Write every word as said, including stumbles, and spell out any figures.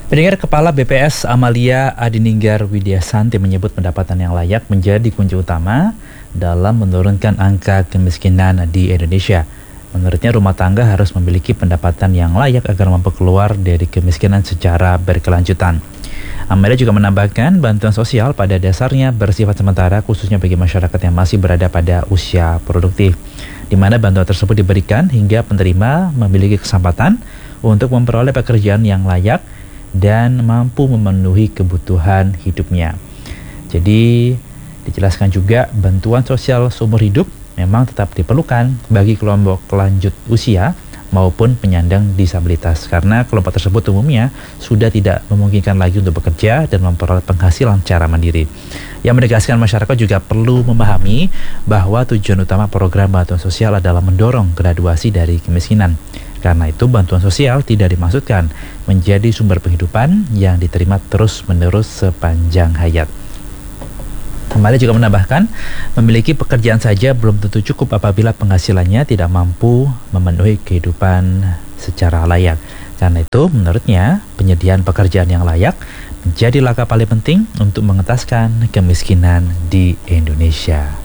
Pendengar, Kepala B P S Amalia Adininggar Widyasanti menyebut pendapatan yang layak menjadi kunci utama dalam menurunkan angka kemiskinan di Indonesia. Menurutnya, rumah tangga harus memiliki pendapatan yang layak agar mampu keluar dari kemiskinan secara berkelanjutan. Amalia juga menambahkan bantuan sosial pada dasarnya bersifat sementara, khususnya bagi masyarakat yang masih berada pada usia produktif, di mana bantuan tersebut diberikan hingga penerima memiliki kesempatan untuk memperoleh pekerjaan yang layak dan mampu memenuhi kebutuhan hidupnya. Jadi dijelaskan juga bantuan sosial seumur hidup memang tetap diperlukan bagi kelompok lanjut usia maupun penyandang disabilitas, karena kelompok tersebut umumnya sudah tidak memungkinkan lagi untuk bekerja dan memperoleh penghasilan secara mandiri. Yang menegaskan masyarakat juga perlu memahami bahwa tujuan utama program bantuan sosial adalah mendorong graduasi dari kemiskinan. Karena itu, bantuan sosial tidak dimaksudkan menjadi sumber penghidupan yang diterima terus-menerus sepanjang hayat. Amalia juga menambahkan, memiliki pekerjaan saja belum tentu cukup apabila penghasilannya tidak mampu memenuhi kehidupan secara layak. Karena itu, menurutnya, penyediaan pekerjaan yang layak menjadi langkah paling penting untuk mengentaskan kemiskinan di Indonesia.